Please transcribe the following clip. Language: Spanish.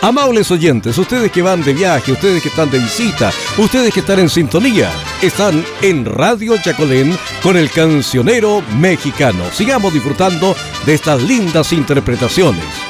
Amables oyentes, ustedes que van de viaje, ustedes que están de visita, ustedes que están en sintonía, están en Radio Yacolén con el cancionero mexicano. Sigamos disfrutando de estas lindas interpretaciones.